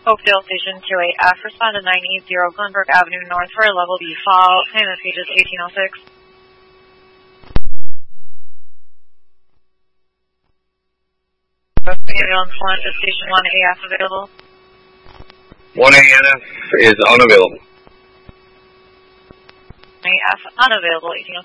Oakdale Station 28F, respond to 980 Glenbrook Avenue North for a level B fall, payment pages 1806. Ambulance 1 is Station 1AF available. 1ANF is unavailable. 1AF unavailable, 1806.